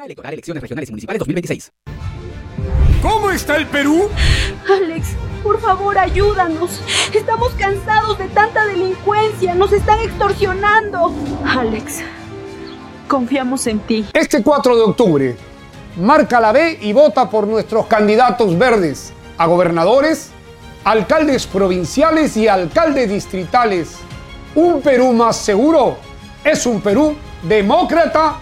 Electoral, elecciones regionales y municipales 2026. ¿Cómo está el Perú? Alex, por favor, ayúdanos. Estamos cansados de tanta delincuencia. Nos están extorsionando. Alex, confiamos en ti. Este 4 de octubre, marca la B y vota por nuestros candidatos verdes a gobernadores, alcaldes provinciales y alcaldes distritales. Un Perú más seguro es un Perú demócrata